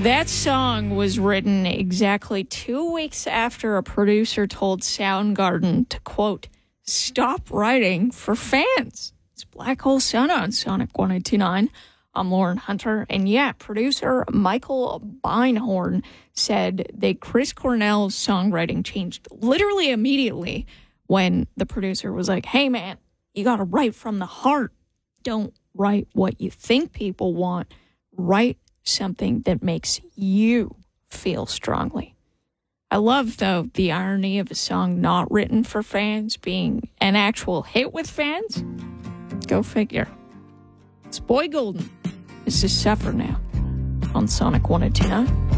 That song was written exactly 2 weeks after a producer told Soundgarden to, quote, stop writing for fans. It's Black Hole Sun on Sonic 102.9. I'm Lauren Hunter. And yeah, producer Michael Beinhorn said that Chris Cornell's songwriting changed literally immediately when the producer was like, hey, man, you got to write from the heart. Don't write what you think people want. Write something that makes you feel strongly. I love, though, the irony of a song not written for fans being an actual hit with fans. Go figure. It's Boy Golden. This is Suffer Now on Sonic 102.9.